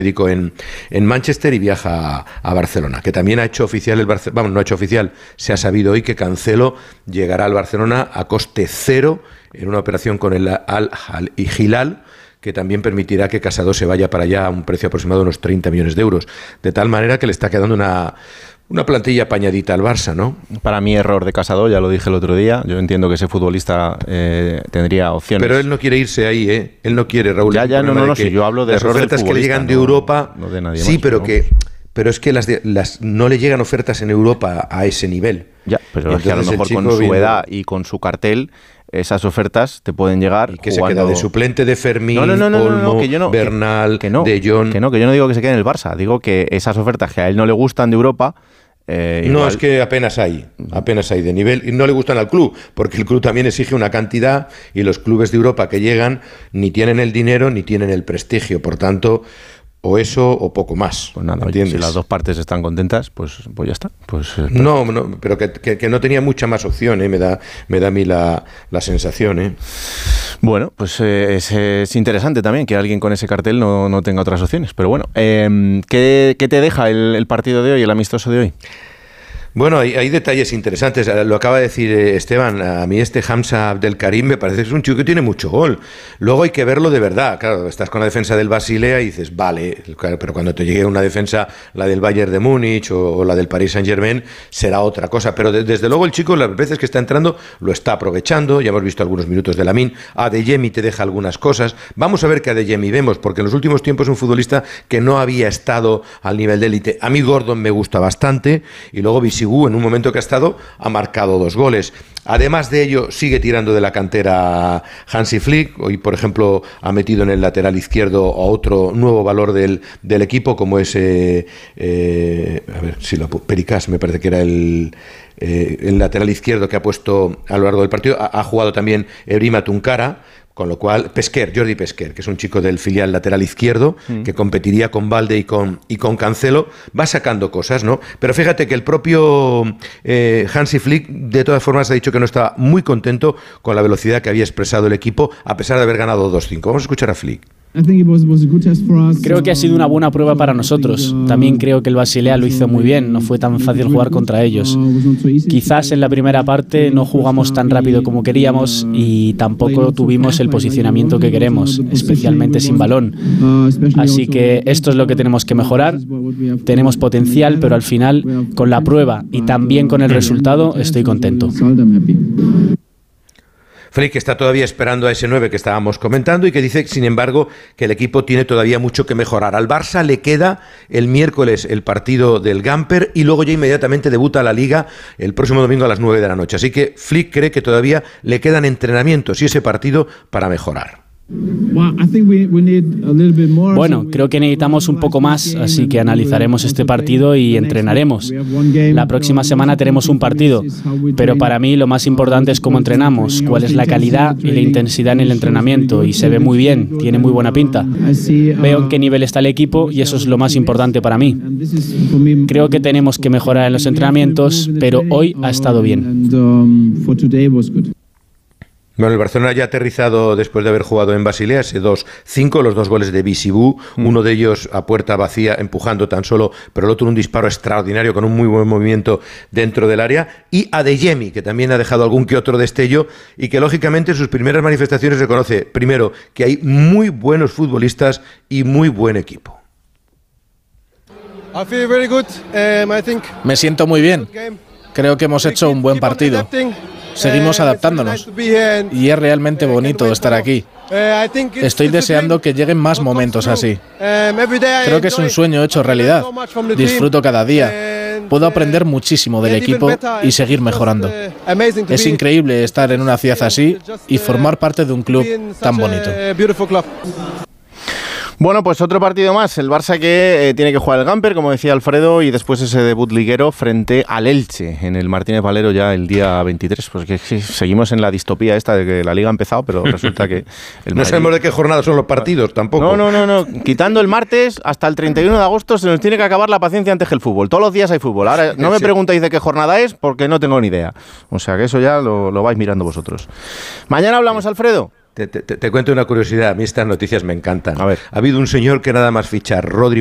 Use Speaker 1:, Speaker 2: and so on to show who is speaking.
Speaker 1: en Manchester y viaja a Barcelona, que también ha hecho oficial no ha hecho oficial, se ha sabido hoy que Cancelo llegará al Barcelona a coste cero en una operación con el Al-Hilal, que también permitirá que Casado se vaya para allá a un precio aproximado de unos 30 millones de euros, de tal manera que le está quedando una plantilla apañadita al Barça, ¿no?
Speaker 2: Para mí, error de Casado, ya lo dije el otro día. Yo entiendo que ese futbolista tendría opciones.
Speaker 1: Pero él no quiere irse ahí, ¿eh? Él no quiere, Raúl.
Speaker 2: Si yo hablo de error del futbolista.
Speaker 1: Las ofertas que le llegan de Europa,
Speaker 2: no de nadie
Speaker 1: sí,
Speaker 2: más,
Speaker 1: pero
Speaker 2: ¿no?
Speaker 1: Pero es que no le llegan ofertas en Europa a ese nivel.
Speaker 2: Ya, pero es que a lo mejor con su edad y con su cartel, esas ofertas te pueden llegar.
Speaker 1: Y que se queda de suplente de Fermín, Olmo, Bernal, De Jong.
Speaker 2: Que yo no digo que se quede en el Barça, digo que esas ofertas que a él no le gustan de Europa.
Speaker 1: No, es que apenas hay de nivel, y no le gustan al club, porque el club también exige una cantidad y los clubes de Europa que llegan ni tienen el dinero ni tienen el prestigio, por tanto, o eso o poco más.
Speaker 2: Pues nada, oye, si las dos partes están contentas, pues ya está.
Speaker 1: No, pero que no tenía mucha más opción, me da a mí la sensación.
Speaker 2: Bueno, pues es interesante también que alguien con ese cartel no tenga otras opciones. Pero bueno, ¿qué te deja el partido de hoy, el amistoso de hoy?
Speaker 1: Bueno, hay detalles interesantes. Lo acaba de decir Esteban. A mí Hamza Abdelkarim me parece que es un chico que tiene mucho gol. Luego hay que verlo de verdad. Claro, estás con la defensa del Basilea y dices, vale, claro, pero cuando te llegue una defensa, la del Bayern de Múnich o la del Paris Saint-Germain, será otra cosa. Pero desde luego el chico, las veces que está entrando, lo está aprovechando. Ya hemos visto algunos minutos de Lamine. Adeyemi te deja algunas cosas. Vamos a ver qué Adeyemi vemos, porque en los últimos tiempos es un futbolista que no había estado al nivel de élite. A mí Gordon me gusta bastante y luego Bisigú, en un momento que ha estado, ha marcado 2 goles. Además de ello, sigue tirando de la cantera Hansi Flick. Hoy, por ejemplo, ha metido en el lateral izquierdo a otro nuevo valor del equipo, como es Pericas, me parece que era el lateral izquierdo que ha puesto a lo largo del partido. Ha jugado también Ebrima Tunkara, con lo cual Jordi Pesquer, que es un chico del filial lateral izquierdo, que competiría con Balde y con Cancelo, va sacando cosas, ¿no? Pero fíjate que el propio Hansi Flick, de todas formas, ha dicho que no estaba muy contento con la velocidad que había expresado el equipo, a pesar de haber ganado 2-5. Vamos a escuchar a Flick.
Speaker 3: Creo que ha sido una buena prueba para nosotros. También creo que el Basilea lo hizo muy bien. No fue tan fácil jugar contra ellos. Quizás en la primera parte no jugamos tan rápido como queríamos y tampoco tuvimos el posicionamiento que queremos, especialmente sin balón. Así que esto es lo que tenemos que mejorar. Tenemos potencial, pero al final, con la prueba y también con el resultado, estoy contento.
Speaker 1: Flick está todavía esperando a ese 9 que estábamos comentando y que dice, sin embargo, que el equipo tiene todavía mucho que mejorar. Al Barça le queda el miércoles el partido del Gamper y luego ya inmediatamente debuta la Liga el próximo domingo a las 9 de la noche. Así que Flick cree que todavía le quedan entrenamientos y ese partido para mejorar.
Speaker 3: Bueno, creo que necesitamos un poco más, así que analizaremos este partido y entrenaremos. La próxima semana tenemos un partido, pero para mí lo más importante es cómo entrenamos, cuál es la calidad y la intensidad en el entrenamiento, y se ve muy bien, tiene muy buena pinta. Veo en qué nivel está el equipo y eso es lo más importante para mí. Creo que tenemos que mejorar en los entrenamientos, pero hoy ha estado bien.
Speaker 1: Bueno, el Barcelona ya ha aterrizado después de haber jugado en Basilea, ese 2-5, los 2 goles de Bisigú, uno de ellos a puerta vacía, empujando tan solo, pero el otro un disparo extraordinario con un muy buen movimiento dentro del área, y Adeyemi, que también ha dejado algún que otro destello y que lógicamente en sus primeras manifestaciones reconoce, primero, que hay muy buenos futbolistas y muy buen equipo.
Speaker 4: Me siento muy bien. Creo que hemos hecho un buen partido. Seguimos adaptándonos y es realmente bonito estar aquí. Estoy deseando que lleguen más momentos así. Creo que es un sueño hecho realidad. Disfruto cada día. Puedo aprender muchísimo del equipo y seguir mejorando. Es increíble estar en una ciudad así y formar parte de un club tan bonito.
Speaker 2: Bueno, pues otro partido más. El Barça que tiene que jugar el Gamper, como decía Alfredo, y después ese debut liguero frente al Elche en el Martínez Valero ya el día 23. Pues que seguimos en la distopía esta de que la Liga ha empezado, pero resulta que...
Speaker 1: No sabemos de qué jornada son los partidos tampoco.
Speaker 2: No. Quitando el martes, hasta el 31 de agosto se nos tiene que acabar la paciencia antes que el fútbol. Todos los días hay fútbol. Ahora no me preguntáis de qué jornada es porque no tengo ni idea. O sea que eso ya lo vais mirando vosotros. Mañana hablamos, Alfredo.
Speaker 1: Te cuento una curiosidad, a mí estas noticias me encantan.
Speaker 2: A ver.
Speaker 1: Ha habido un señor que nada más fichar Rodri